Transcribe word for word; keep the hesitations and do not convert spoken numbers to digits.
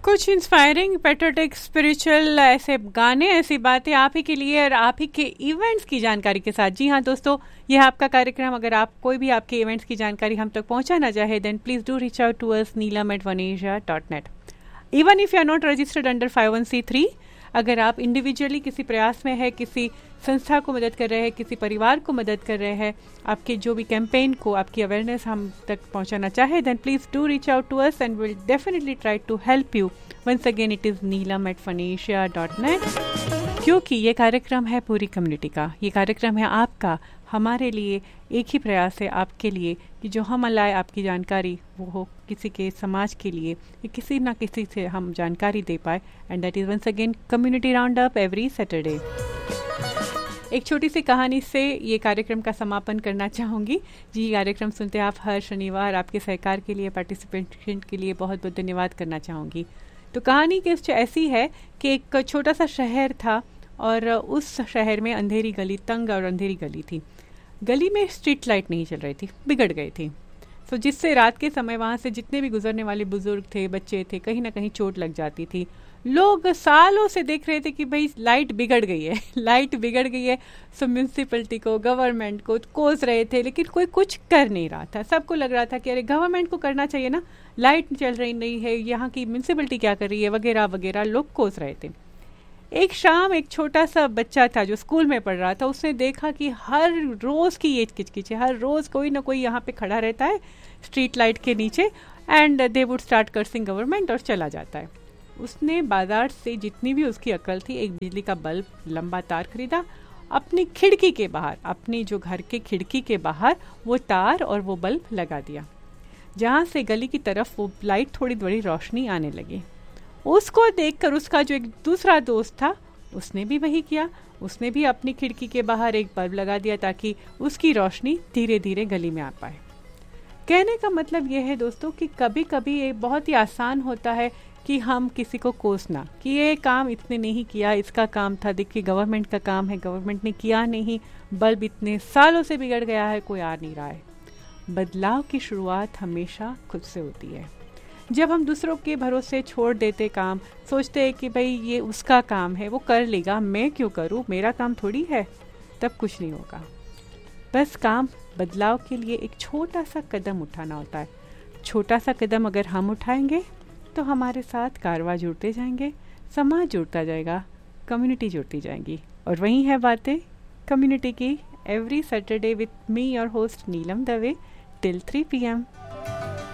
कुछ inspiring patriotic spiritual ऐसे गाने, ऐसी बातें आप ही के लिए और आप ही के इवेंट्स की जानकारी के साथ। जी हाँ दोस्तों, यह आपका कार्यक्रम। अगर आप कोई भी आपके इवेंट्स की जानकारी हम तक पहुंचाना चाहे, then please do reach out to us Neelam eight one Asia dot net. Even if you are not registered under five one C three, अगर आप इंडिविजुअली किसी प्रयास में है, किसी संस्था को मदद कर रहे हैं, किसी परिवार को मदद कर रहे हैं, आपके जो भी कैंपेन को, आपकी अवेयरनेस हम तक पहुंचाना चाहे, then please do reach out to us and will definitely try to help you. Once again it is Neelam eight फनेशिया dot net, क्योंकि ये कार्यक्रम है पूरी कम्युनिटी का, ये कार्यक्रम है आपका, हमारे लिए एक ही प्रयास है आपके लिए कि जो हम लाए आपकी जानकारी वो हो किसी के समाज के लिए, किसी ना किसी से हम जानकारी दे पाए। And that is once again community round up every Saturday. एक छोटी सी कहानी से ये कार्यक्रम का समापन करना चाहूँगी। जी, कार्यक्रम सुनते आप हर शनिवार, आपके सहकार के लिए, पार्टिसिपेशन के लिए बहुत बहुत धन्यवाद करना चाहूँगी। तो कहानी किस ऐसी है कि एक छोटा सा शहर था और उस शहर में अंधेरी गली, तंग और अंधेरी गली थी। गली में स्ट्रीट लाइट नहीं चल रही थी, बिगड़ गई थी। तो जिससे रात के समय वहाँ से जितने भी गुजरने वाले बुजुर्ग थे, बच्चे थे, कहीं ना कहीं चोट लग जाती थी। लोग सालों से देख रहे थे कि भाई लाइट बिगड़ गई है लाइट बिगड़ गई है। सो म्यूनसिपलिटी को, गवर्नमेंट को कोस रहे थे, लेकिन कोई कुछ कर नहीं रहा था। सबको लग रहा था कि अरे गवर्नमेंट को करना चाहिए ना, लाइट चल रही नहीं है, यहाँ की म्यूनसिपलिटी क्या कर रही है, वगैरह वगैरह लोग कोस रहे थे। एक शाम एक छोटा सा बच्चा था जो स्कूल में पढ़ रहा था, उसने देखा कि हर रोज़ की ये किचकिच है, हर रोज़ कोई ना कोई यहाँ पे खड़ा रहता है स्ट्रीट लाइट के नीचे, and they would start cursing government, और चला जाता है। उसने बाजार से जितनी भी उसकी अकल थी एक बिजली का बल्ब, लंबा तार खरीदा, अपनी खिड़की के बाहर, अपनी जो घर के खिड़की के बाहर वो तार और वो बल्ब लगा दिया, जहाँ से गली की तरफ वो लाइट थोड़ी बड़ी रोशनी आने लगी। उसको देखकर उसका जो एक दूसरा दोस्त था उसने भी वही किया, उसने भी अपनी खिड़की के बाहर एक बल्ब लगा दिया ताकि उसकी रोशनी धीरे धीरे गली में आ पाए। कहने का मतलब यह है दोस्तों कि कभी कभी ये बहुत ही आसान होता है कि हम किसी को कोसना कि ये काम इसने नहीं किया, इसका काम था, देखिए गवर्नमेंट का काम है, गवर्नमेंट ने किया नहीं, बल्ब इतने सालों से बिगड़ गया है, कोई आ नहीं रहा है। बदलाव की शुरुआत हमेशा खुद से होती है। जब हम दूसरों के भरोसे छोड़ देते काम, सोचते हैं कि भाई ये उसका काम है, वो कर लेगा, मैं क्यों करूँ, मेरा काम थोड़ी है, तब कुछ नहीं होगा। बस काम बदलाव के लिए एक छोटा सा कदम उठाना होता है। छोटा सा कदम अगर हम उठाएंगे तो हमारे साथ कारवां जुड़ते जाएंगे, समाज जुड़ता जाएगा, कम्युनिटी जुड़ती जाएंगी। और वही है बातें कम्युनिटी की, every Saturday with me your host Neelam Dave till three P M.